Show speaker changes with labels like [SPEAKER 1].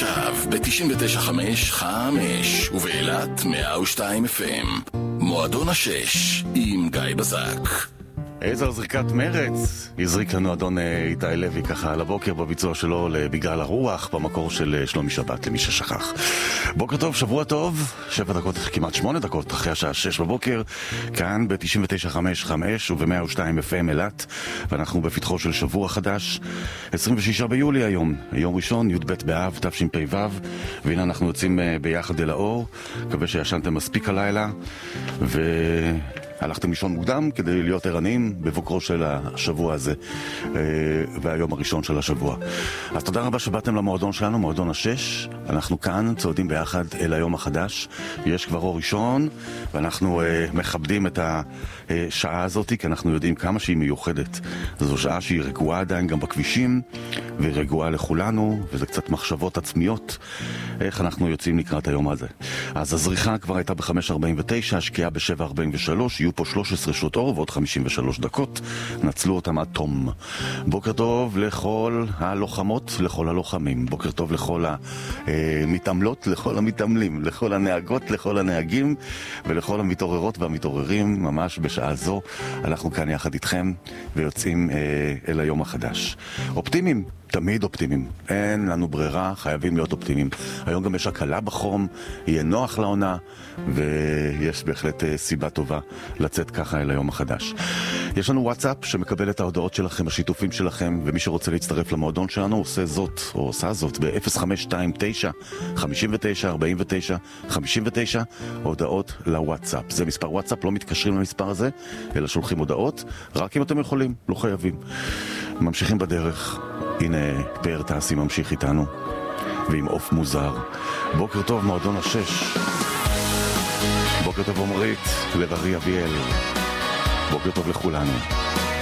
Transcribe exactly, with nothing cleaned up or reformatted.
[SPEAKER 1] עכשיו ב-תשעים ותשע חמש חמש ובאילת מאה ושתיים אף אם. מועדון השש עם גיא בזק.
[SPEAKER 2] איזו זריקת מרץ הזריק לנו אדון איתי לוי ככה על הבוקר בביצוע שלו בגלל הרוח במקור של שלומי שבת למי ששכח. בוקר טוב, שבוע טוב, שבע דקות, כמעט שמונה דקות אחרי השעה שש בבוקר, כאן ב-תשעים ותשע חמש חמש וב-מאה ושתיים אף אם אילת, ואנחנו בפתחו של שבוע חדש, עשרים ושישה ביולי היום, יום ראשון, י"ב באב, תשפ"ו, והנה אנחנו יוצאים ביחד אל האור. מקווה שישנתם מספיק הלילה ו... הלכתם לישון מוקדם כדי להיות ערניים בבוקרו של השבוע הזה והיום הראשון של השבוע. אז תודה רבה שבאתם למועדון שלנו, מועדון השש. אנחנו כאן צועדים ביחד אל היום החדש. יש כבר אור ראשון ואנחנו מכבדים את השעה הזאת כי אנחנו יודעים כמה שהיא מיוחדת. זו שעה שהיא רגועה עדיין גם בכבישים והיא רגועה לכולנו, וזה קצת מחשבות עצמיות איך אנחנו יוצאים לקראת היום הזה. אז הזריחה כבר הייתה ב-חמש ארבעים ותשע, השקיעה ב-שבע ארבעים ושלוש, יהיו פה שלוש עשרה שעות אור ועוד חמישים ושלוש דקות, נצלו אותם עד תום. בוקר טוב לכל הלוחמות, לכל הלוחמים, בוקר טוב לכל המתעמלות, לכל המתעמלים, לכל הנהגות, לכל הנהגים ולכל המתעוררות והמתעוררים. ממש בשעה זו אנחנו כאן יחד איתכם ויוצאים אל היום החדש. אופטימיים, תמיד אופטימיים, אין לנו ברירה, חייבים להיות אופטימיים. היום גם יש הקלה בחום, יהיה נוח לעונה, ויש בהחלט סיבה טובה לצאת ככה אל היום החדש. יש לנו וואטסאפ שמקבל את ההודעות שלכם, השיתופים שלכם, ומי שרוצה להצטרף למועדון שלנו עושה זאת, או עושה זאת, ב-אפס חמש שתיים תשע חמש תשע ארבעים ותשע חמישים ותשע, הודעות לוואטסאפ. זה מספר וואטסאפ, לא מתקשרים למספר הזה, אלא שולחים הודעות, רק אם אתם יכולים, לא חייבים. ממשיכים בדרך. הנה פאר תעשי ממשיך איתנו ועם אוף מוזר. בוקר טוב מועדון השש, בוקר טוב עומרית, לברי אביאל, בוקר טוב לכולנו.